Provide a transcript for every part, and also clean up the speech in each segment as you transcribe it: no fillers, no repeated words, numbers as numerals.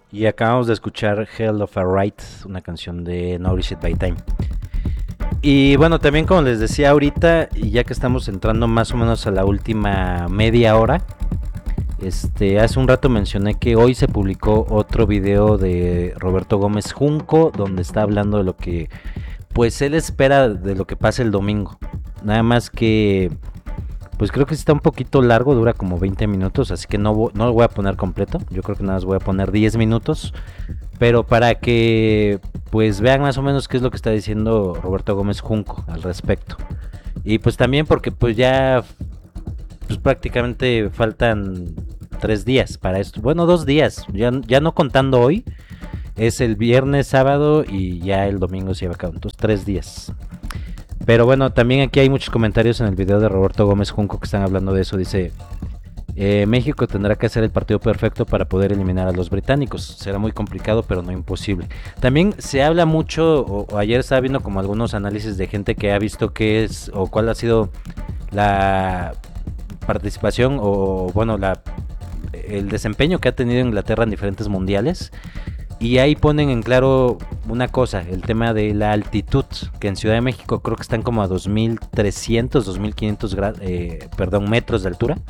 Y acabamos de escuchar Hell of a Right, una canción de Nourish It by Time. Y bueno, también como les decía ahorita, y ya que estamos entrando más o menos a la última media hora, hace un rato mencioné que hoy se publicó otro video de Roberto Gómez Junco, donde está hablando de lo que pues él espera de lo que pase el domingo. Nada más que pues creo que está un poquito largo, dura como 20 minutos, así que no lo voy a poner completo. Yo creo que nada más voy a poner 10 minutos, pero para que pues vean más o menos qué es lo que está diciendo Roberto Gómez Junco al respecto. Y pues también porque pues ya pues prácticamente faltan 3 días para esto. Bueno, 2 días, ya no contando hoy. Es el viernes, sábado y ya el domingo se lleva a cabo. Entonces 3 días. Pero bueno, también aquí hay muchos comentarios en el video de Roberto Gómez Junco que están hablando de eso. Dice, México tendrá que hacer el partido perfecto para poder eliminar a los británicos. Será muy complicado, pero no imposible. También se habla mucho, o ayer estaba viendo como algunos análisis de gente que ha visto qué es o cuál ha sido la participación o bueno, el desempeño que ha tenido Inglaterra en diferentes mundiales. Y ahí ponen en claro una cosa, el tema de la altitud, que en Ciudad de México creo que están como a 2300, 2500 metros de altura.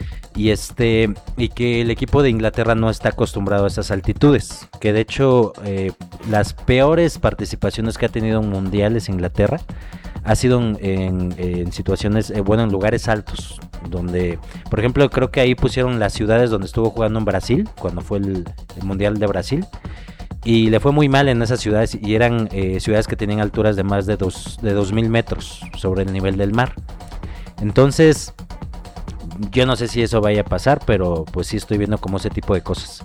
Y que el equipo de Inglaterra no está acostumbrado a esas altitudes, que de hecho las peores participaciones que ha tenido en mundiales Inglaterra ha sido en situaciones, bueno, en lugares altos, donde, por ejemplo, creo que ahí pusieron las ciudades donde estuvo jugando en Brasil, cuando fue el Mundial de Brasil, y le fue muy mal en esas ciudades, y eran ciudades que tenían alturas de más de 2000 metros sobre el nivel del mar. Entonces, yo no sé si eso vaya a pasar, pero pues sí estoy viendo como ese tipo de cosas.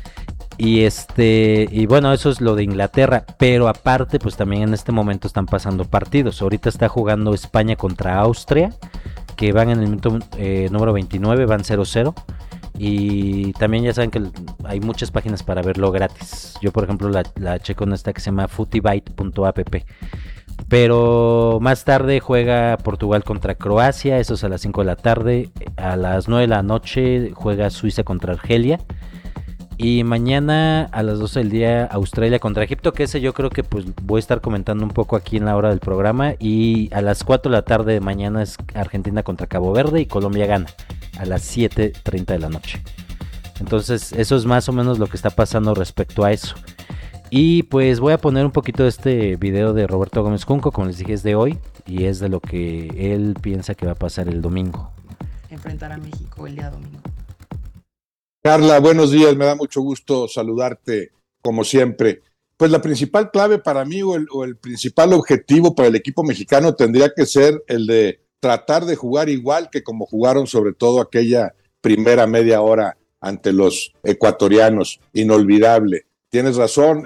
Y bueno, eso es lo de Inglaterra, pero aparte pues también en este momento están pasando partidos. Ahorita está jugando España contra Austria, que van en el minuto número 29, van 0-0. Y también ya saben que hay muchas páginas para verlo gratis. Yo por ejemplo la checo en esta que se llama footybyte.app. Pero más tarde juega Portugal contra Croacia, eso es a las 5 de la tarde. A las 9 de la noche juega Suiza contra Argelia. Y mañana a las 12 del día Australia contra Egipto, que ese yo creo que pues voy a estar comentando un poco aquí en la hora del programa. Y a las 4 de la tarde de mañana es Argentina contra Cabo Verde y Colombia gana a las 7:30 de la noche. Entonces eso es más o menos lo que está pasando respecto a eso. Y pues voy a poner un poquito de este video de Roberto Gómez Junco, como les dije es de hoy, y es de lo que él piensa que va a pasar el domingo. Enfrentar a México el día domingo. Carla, buenos días, me da mucho gusto saludarte como siempre. Pues la principal clave para mí o el principal objetivo para el equipo mexicano tendría que ser el de tratar de jugar igual que como jugaron sobre todo aquella primera media hora ante los ecuatorianos, inolvidable. Tienes razón,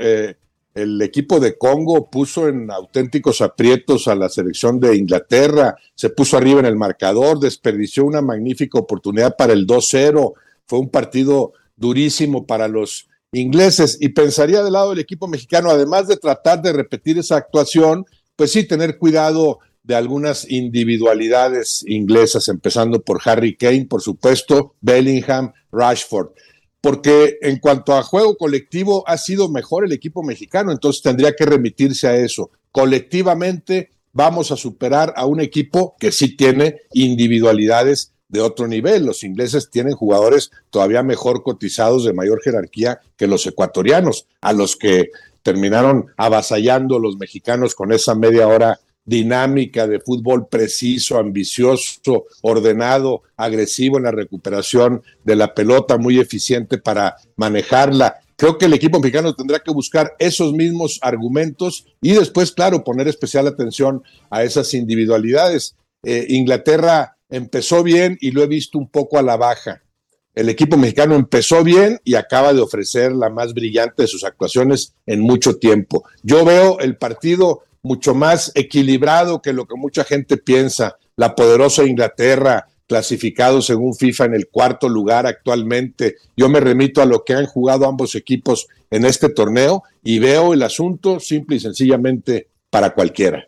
el equipo de Congo puso en auténticos aprietos a la selección de Inglaterra, se puso arriba en el marcador, desperdició una magnífica oportunidad para el 2-0. Fue un partido durísimo para los ingleses y pensaría del lado del equipo mexicano, además de tratar de repetir esa actuación, pues sí tener cuidado de algunas individualidades inglesas, empezando por Harry Kane, por supuesto, Bellingham, Rashford, porque en cuanto a juego colectivo ha sido mejor el equipo mexicano, entonces tendría que remitirse a eso. Colectivamente vamos a superar a un equipo que sí tiene individualidades de otro nivel. Los ingleses tienen jugadores todavía mejor cotizados, de mayor jerarquía que los ecuatorianos, a los que terminaron avasallando los mexicanos con esa media hora dinámica de fútbol preciso, ambicioso, ordenado, agresivo en la recuperación de la pelota, muy eficiente para manejarla. Creo que el equipo mexicano tendrá que buscar esos mismos argumentos y después, claro, poner especial atención a esas individualidades. Inglaterra empezó bien y lo he visto un poco a la baja. El equipo mexicano empezó bien y acaba de ofrecer la más brillante de sus actuaciones en mucho tiempo. Yo veo el partido mucho más equilibrado que lo que mucha gente piensa. La poderosa Inglaterra, clasificado según FIFA en el cuarto lugar actualmente. Yo me remito a lo que han jugado ambos equipos en este torneo y veo el asunto simple y sencillamente para cualquiera.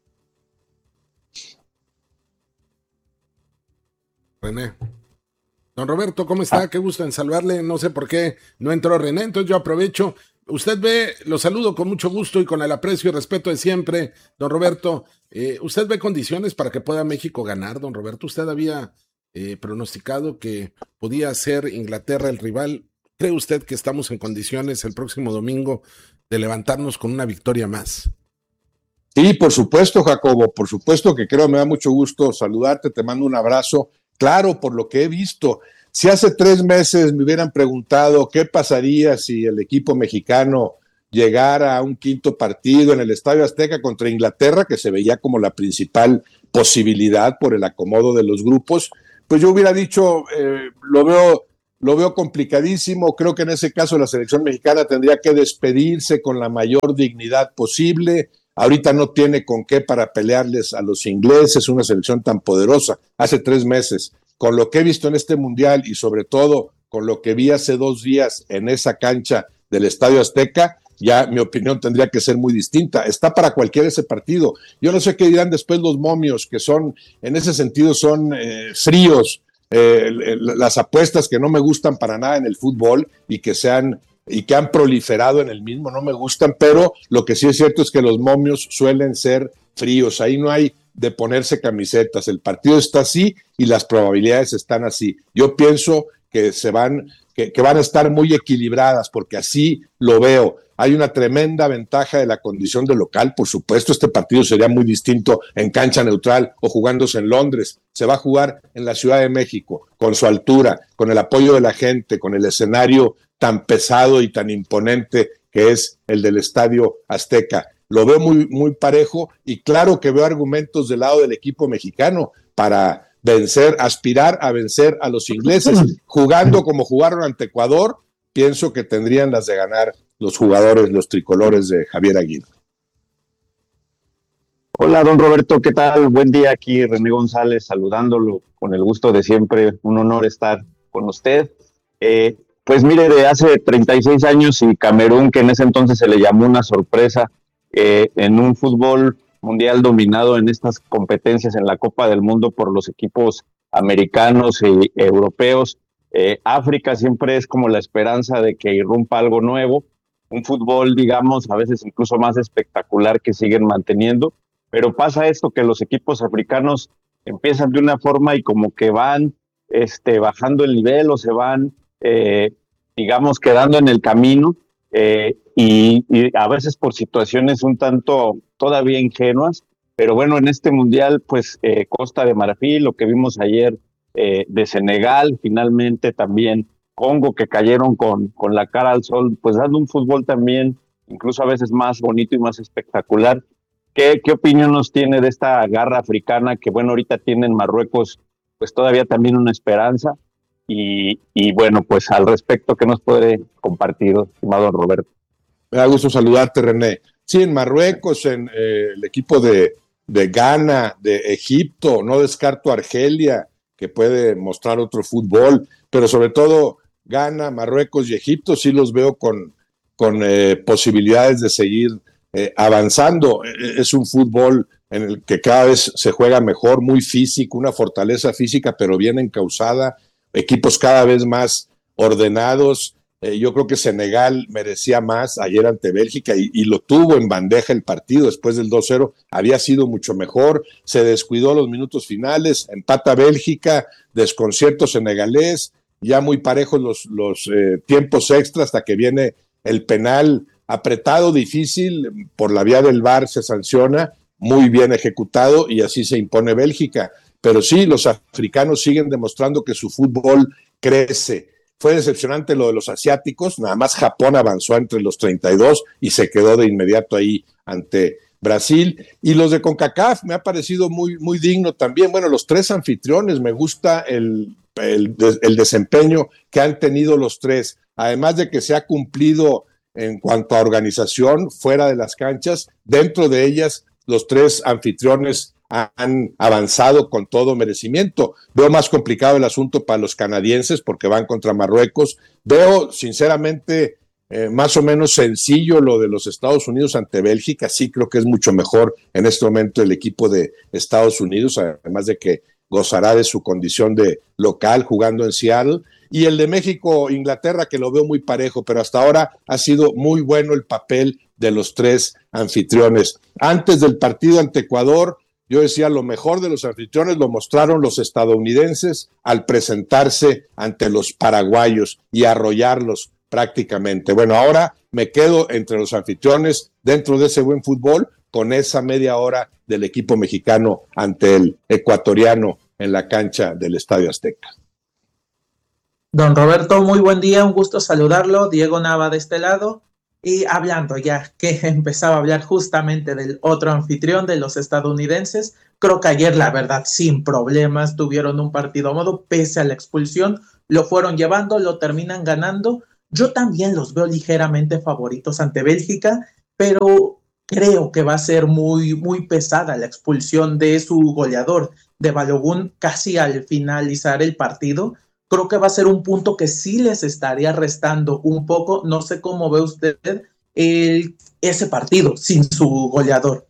René. Don Roberto, ¿cómo está? Qué gusto en saludarle. No sé por qué no entró René, entonces yo aprovecho. Usted ve, lo saludo con mucho gusto y con el aprecio y respeto de siempre, don Roberto. ¿Usted ve condiciones para que pueda México ganar, don Roberto? Usted había pronosticado que podía ser Inglaterra el rival. ¿Cree usted que estamos en condiciones el próximo domingo de levantarnos con una victoria más? Sí, por supuesto, Jacobo, por supuesto que creo, me da mucho gusto saludarte, te mando un abrazo. Claro, por lo que he visto, si hace 3 meses me hubieran preguntado qué pasaría si el equipo mexicano llegara a un quinto partido en el Estadio Azteca contra Inglaterra, que se veía como la principal posibilidad por el acomodo de los grupos, pues yo hubiera dicho, lo veo complicadísimo. Creo que en ese caso la selección mexicana tendría que despedirse con la mayor dignidad posible. Ahorita no tiene con qué para pelearles a los ingleses, una selección tan poderosa. Hace 3 meses, con lo que he visto en este mundial y sobre todo con lo que vi hace 2 días en esa cancha del Estadio Azteca, ya mi opinión tendría que ser muy distinta. Está para cualquiera ese partido. Yo no sé qué dirán después los momios, que son, en ese sentido, son fríos. Las apuestas que no me gustan para nada en el fútbol y que han proliferado en el mismo, no me gustan, pero lo que sí es cierto es que los momios suelen ser fríos, ahí no hay de ponerse camisetas, el partido está así y las probabilidades están así. Yo pienso que que van a estar muy equilibradas, porque así lo veo. Hay una tremenda ventaja de la condición de local, por supuesto. Este partido sería muy distinto en cancha neutral o jugándose en Londres. Se va a jugar en la Ciudad de México, con su altura, con el apoyo de la gente, con el escenario tan pesado y tan imponente que es el del Estadio Azteca. Lo veo muy, muy parejo, y claro que veo argumentos del lado del equipo mexicano para aspirar a vencer a los ingleses. Jugando como jugaron ante Ecuador, pienso que tendrían las de ganar los jugadores, los tricolores de Javier Aguirre. Hola, don Roberto, ¿qué tal? Buen día, aquí René González saludándolo con el gusto de siempre. Un honor estar con usted. Pues mire, de hace 36 años y Camerún, que en ese entonces se le llamó una sorpresa, en un fútbol mundial dominado en estas competencias en la Copa del Mundo por los equipos americanos y europeos. África siempre es como la esperanza de que irrumpa algo nuevo, un fútbol, digamos, a veces incluso más espectacular que siguen manteniendo, pero pasa esto, que los equipos africanos empiezan de una forma y como que van bajando el nivel o se van, digamos, quedando en el camino, y a veces por situaciones un tanto todavía ingenuas, pero bueno, en este mundial, pues Costa de Marfil, lo que vimos ayer de Senegal, finalmente también Congo, que cayeron con la cara al sol, pues dando un fútbol también incluso a veces más bonito y más espectacular. ¿Qué opinión nos tiene de esta garra africana que, bueno, ahorita tiene en Marruecos pues todavía también una esperanza? Y bueno, pues al respecto, ¿qué nos puede compartir, estimado Roberto? Me da gusto saludarte, René. Sí, en Marruecos, en el equipo de Ghana, de Egipto, no descarto Argelia, que puede mostrar otro fútbol, pero sobre todo Ghana, Marruecos y Egipto sí los veo con posibilidades de seguir avanzando. Es un fútbol en el que cada vez se juega mejor, muy físico, una fortaleza física, pero bien encauzada, equipos cada vez más ordenados. Yo creo que Senegal merecía más ayer ante Bélgica y lo tuvo en bandeja el partido. Después del 2-0 había sido mucho mejor, se descuidó los minutos finales, empata Bélgica, desconcierto senegalés, ya muy parejos los tiempos extra hasta que viene el penal apretado, difícil, por la vía del VAR se sanciona, muy bien ejecutado, y así se impone Bélgica. Pero sí, los africanos siguen demostrando que su fútbol crece. Fue decepcionante lo de los asiáticos, nada más Japón avanzó entre los 32 y se quedó de inmediato ahí ante Brasil. Y los de CONCACAF me ha parecido muy, muy digno también. Bueno, los 3 anfitriones, me gusta el desempeño que han tenido los 3, además de que se ha cumplido en cuanto a organización fuera de las canchas. Dentro de ellas, los 3 anfitriones han avanzado con todo merecimiento. Veo más complicado el asunto para los canadienses porque van contra Marruecos. Veo sinceramente más o menos sencillo lo de los Estados Unidos ante Bélgica. Sí creo que es mucho mejor en este momento el equipo de Estados Unidos, además de que gozará de su condición de local jugando en Seattle, y el de México-Inglaterra, que lo veo muy parejo, pero hasta ahora ha sido muy bueno el papel de los tres anfitriones. Antes del partido ante Ecuador, yo decía, lo mejor de los anfitriones lo mostraron los estadounidenses al presentarse ante los paraguayos y arrollarlos prácticamente. Bueno, ahora me quedo entre los anfitriones dentro de ese buen fútbol con esa media hora del equipo mexicano ante el ecuatoriano en la cancha del Estadio Azteca. Don Roberto, muy buen día, un gusto saludarlo. Diego Nava de este lado. Y hablando ya que empezaba a hablar justamente del otro anfitrión de los estadounidenses, creo que ayer, la verdad, sin problemas, tuvieron un partido a modo, pese a la expulsión, lo fueron llevando, lo terminan ganando. Yo también los veo ligeramente favoritos ante Bélgica, pero creo que va a ser muy, muy pesada la expulsión de su goleador, de Balogun, casi al finalizar el partido. Creo que va a ser un punto que sí les estaría restando un poco. No sé cómo ve usted ese partido sin su goleador.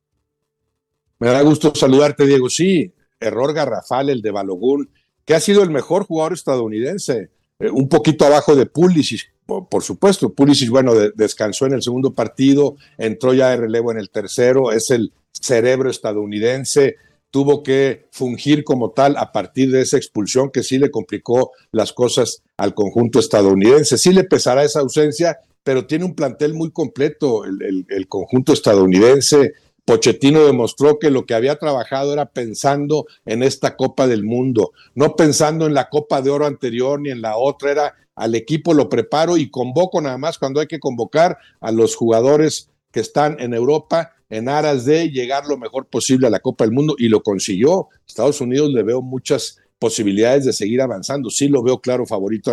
Me da gusto saludarte, Diego. Sí, error garrafal el de Balogun, que ha sido el mejor jugador estadounidense, un poquito abajo de Pulisic, por supuesto. Pulisic, bueno, descansó en el segundo partido, entró ya de relevo en el tercero, es el cerebro estadounidense. Tuvo que fungir como tal a partir de esa expulsión que sí le complicó las cosas al conjunto estadounidense. Sí le pesará esa ausencia, pero tiene un plantel muy completo el conjunto estadounidense. Pochettino demostró que lo que había trabajado era pensando en esta Copa del Mundo, no pensando en la Copa de Oro anterior ni en la otra. Era al equipo lo preparo y convoco nada más cuando hay que convocar a los jugadores que están en Europa en aras de llegar lo mejor posible a la Copa del Mundo, y lo consiguió. Estados Unidos le veo muchas posibilidades de seguir avanzando. Sí lo veo claro favorito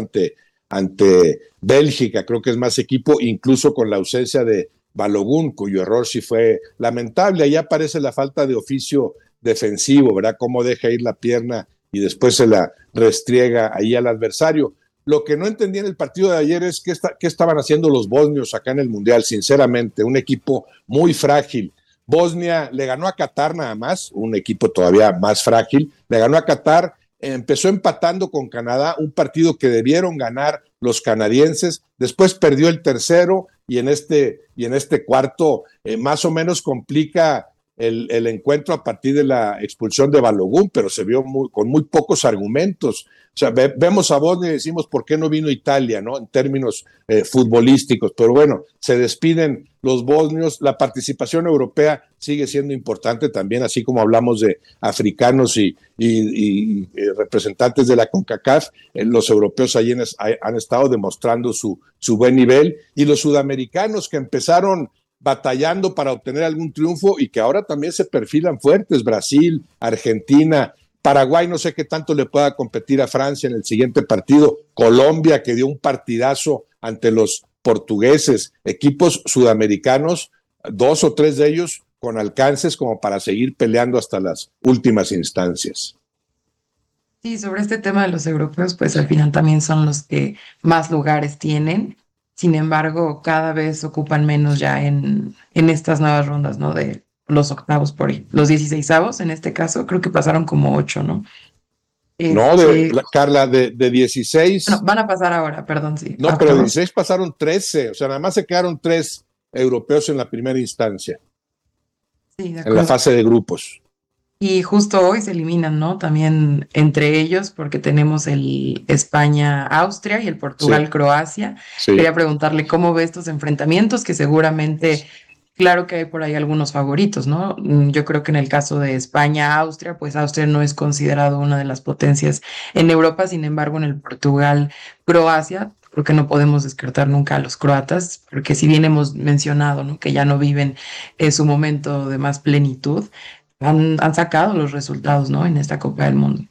ante Bélgica. Creo que es más equipo, incluso con la ausencia de Balogun, cuyo error sí fue lamentable. Ahí aparece la falta de oficio defensivo, ¿verdad? Cómo deja ir la pierna y después se la restriega ahí al adversario. Lo que no entendí en el partido de ayer es qué estaban haciendo los bosnios acá en el Mundial, sinceramente, un equipo muy frágil. Bosnia le ganó a Qatar nada más, un equipo todavía más frágil, le ganó a Qatar, empezó empatando con Canadá, un partido que debieron ganar los canadienses, después perdió el tercero y en este cuarto más o menos complica el encuentro a partir de la expulsión de Balogun, pero se vio con muy pocos argumentos. O sea, vemos a Bosnia y decimos, ¿por qué no vino Italia, no? En términos futbolísticos, pero bueno, se despiden los bosnios. La participación europea sigue siendo importante también, así como hablamos de africanos y representantes de la CONCACAF. Los europeos allí han estado demostrando su buen nivel, y los sudamericanos que empezaron batallando para obtener algún triunfo y que ahora también se perfilan fuertes: Brasil, Argentina, Paraguay, no sé qué tanto le pueda competir a Francia en el siguiente partido, Colombia, que dio un partidazo ante los portugueses, equipos sudamericanos, 2 o 3 de ellos con alcances como para seguir peleando hasta las últimas instancias. Sí, sobre este tema de los europeos, pues al final también son los que más lugares tienen. Sin embargo, cada vez ocupan menos ya en estas nuevas rondas, ¿no? De los octavos por ahí. Los 16avos, en este caso, creo que pasaron como 8, ¿no? No, Carla, de 16. No, van a pasar ahora, perdón, sí. No, pero de 16 pasaron 13, o sea, nada más se quedaron 3 europeos en la primera instancia. Sí, de en la fase de grupos. Y justo hoy se eliminan, ¿no? También entre ellos, porque tenemos el España-Austria y el Portugal-Croacia. Sí. Quería preguntarle cómo ve estos enfrentamientos, que seguramente, claro que hay por ahí algunos favoritos, ¿no? Yo creo que en el caso de España-Austria, pues Austria no es considerado una de las potencias en Europa. Sin embargo, en el Portugal-Croacia, creo que no podemos descartar nunca a los croatas, porque si bien hemos mencionado, ¿no?, que ya no viven su momento de más plenitud, han sacado los resultados, ¿no?, en esta Copa del Mundo.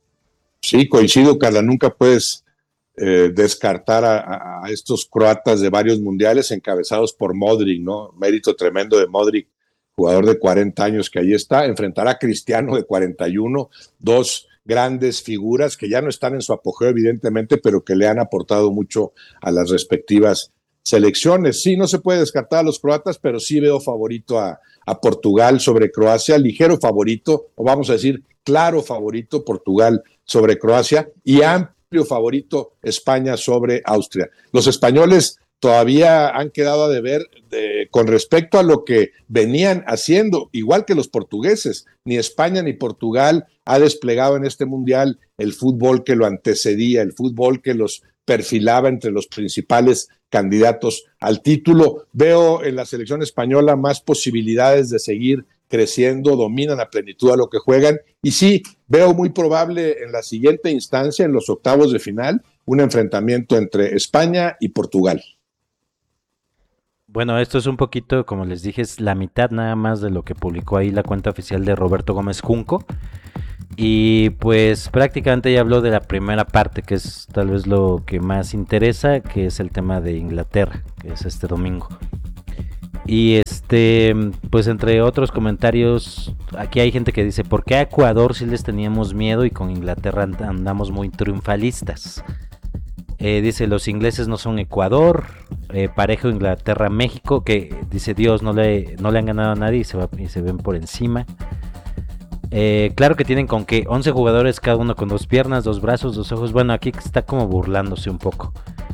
Sí, coincido, Carla, nunca puedes descartar a estos croatas de varios mundiales encabezados por Modric, ¿no? Mérito tremendo de Modric, jugador de 40 años que ahí está, enfrentará a Cristiano de 41, 2 grandes figuras que ya no están en su apogeo evidentemente, pero que le han aportado mucho a las respectivas selecciones. Sí, no se puede descartar a los croatas, pero sí veo favorito a Portugal sobre Croacia, ligero favorito, o vamos a decir claro favorito Portugal sobre Croacia, y amplio favorito España sobre Austria. Los españoles todavía han quedado a deber con respecto a lo que venían haciendo, igual que los portugueses. Ni España ni Portugal ha desplegado en este mundial el fútbol que lo antecedía, el fútbol que los perfilaba entre los principales candidatos al título. Veo en la selección española más posibilidades de seguir creciendo, dominan a plenitud a lo que juegan, y sí, veo muy probable en la siguiente instancia, en los octavos de final, un enfrentamiento entre España y Portugal. Bueno, esto es un poquito, como les dije, es la mitad nada más de lo que publicó ahí la cuenta oficial de Roberto Gómez Junco. Y pues prácticamente ya habló de la primera parte, que es tal vez lo que más interesa, que es el tema de Inglaterra, que es este domingo. Y pues entre otros comentarios, aquí hay gente que dice, ¿por qué a Ecuador sí les teníamos miedo y con Inglaterra andamos muy triunfalistas? Dice, los ingleses no son Ecuador, parejo Inglaterra-México, que dice Dios, no le han ganado a nadie y se ven por encima. Claro que tienen con que 11 jugadores, cada uno con 2 piernas, 2 brazos, 2 ojos. Bueno, aquí está como burlándose un poco.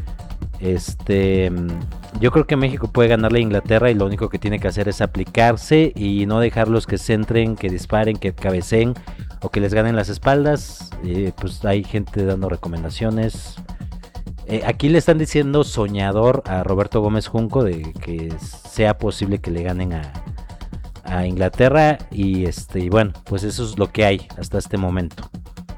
Yo creo que México puede ganarle a Inglaterra y lo único que tiene que hacer es aplicarse y no dejarlos que centren, que disparen, que cabeceen o que les ganen las espaldas. Pues hay gente dando recomendaciones. Aquí le están diciendo soñador a Roberto Gómez Junco de que sea posible que le ganen a Inglaterra y bueno, pues eso es lo que hay hasta este momento.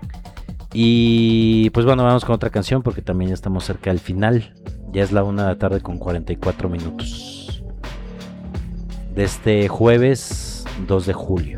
Y pues bueno, vamos con otra canción porque también ya estamos cerca del final. Ya es la 1 de la tarde con 44 minutos de este jueves 2 de julio.